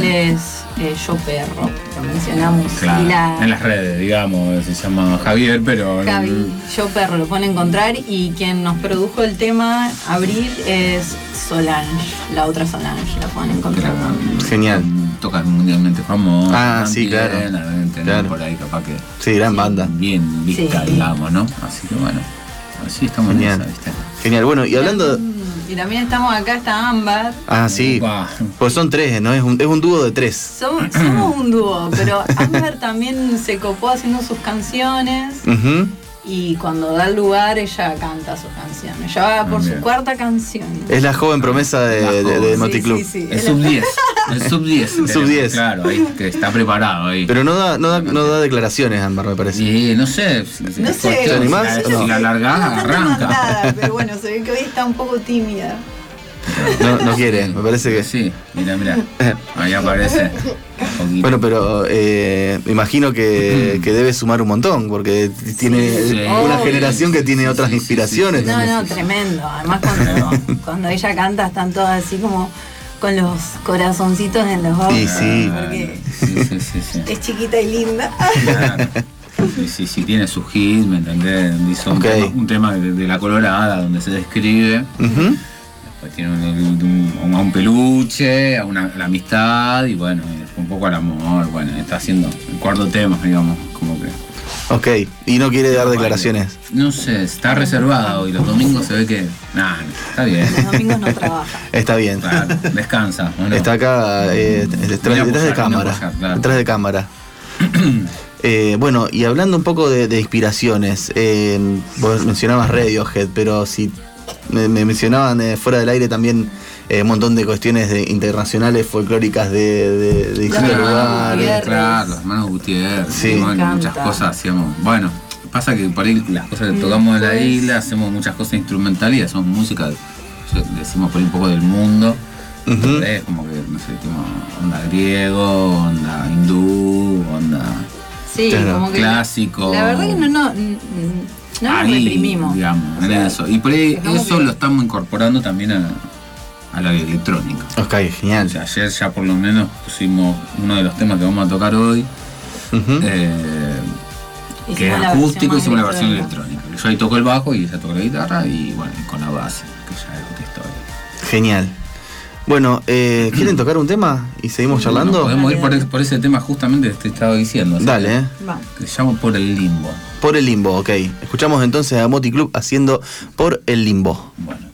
Él es Yo Perro, lo mencionamos. Claro, en las redes, digamos, se llama Javier, pero... Yo Perro, lo pueden encontrar, y quien nos produjo el tema, Abril, es Solange, la otra Solange, la pueden encontrar. Genial. Tocan mundialmente famosos. Sí, claro. Deben tener por ahí capaz que... Sí, gran banda. Bien vista, digamos, ¿no? Así que bueno, así estamos en esa, ¿viste? Genial, bueno, y hablando... Y también estamos acá, está Ámbar. Sí. Pues son 3, ¿no? Es un dúo de 3. Somos un dúo, pero Ámbar también se copó haciendo sus canciones. Y cuando da el lugar, ella canta sus canciones. Ya va por su 4ª canción. Es la joven promesa de Moticlub. Sí. El sub 10. El sub 10. El sub 10. Claro, ahí, que está preparado ahí. Pero no da declaraciones, Ámbar, me parece. Sí, no sé. ¿Te animás? Si la largás, arranca. Nada, pero bueno, se ve que hoy está un poco tímida. No quiere, me parece que... Sí, mira. Ahí aparece. Bueno, pero me imagino que debe sumar un montón, porque tiene una generación que tiene otras inspiraciones. No, tremendo. Además, cuando ella canta, están todas así como con los corazoncitos en los ojos. Sí. Porque es chiquita y linda. Claro. Sí, tiene su hit, ¿me entendés? Hizo un tema de La Colorada, donde se describe. Después tiene un peluche, a la amistad y bueno, un poco al amor. Bueno, está haciendo el 4º tema, digamos, como que... Ok, y no quiere dar declaraciones. No sé, está reservada hoy. Los domingos se ve que... está bien. Los domingos no trabaja. Está bien. Claro, descansa. ¿O no? Está acá detrás de cámara. Claro. Detrás de cámara. Bueno, y hablando un poco de inspiraciones, vos mencionabas Radiohead, pero si me mencionaban fuera del aire también un montón de cuestiones internacionales folclóricas de distintos lugares. Claro, los hermanos Gutiérrez. Sí. Muchas cosas hacíamos. Bueno, pasa que por ahí las cosas que tocamos en la isla, hacemos muchas cosas instrumentales y hacemos música, decimos por ahí un poco del mundo. Es como que, no sé, onda griego, onda hindú, onda... Sí, como que clásico. La verdad que no nos reprimimos. Digamos, en eso. Y por ahí eso lo estamos incorporando también a la electrónica. Ok, genial. O sea, ayer ya por lo menos pusimos uno de los temas que vamos a tocar hoy, que es acústico, hicimos la versión electrónica. Yo ahí toco el bajo y ella toca la guitarra y bueno, con la base, que ya es otra historia. Genial. Bueno, ¿quieren tocar un tema y seguimos charlando? Podemos ir por ese tema justamente que te estaba diciendo. Dale, Que se llama Por el Limbo. Por el Limbo, ok. Escuchamos entonces a Moticlub haciendo Por el Limbo. Bueno.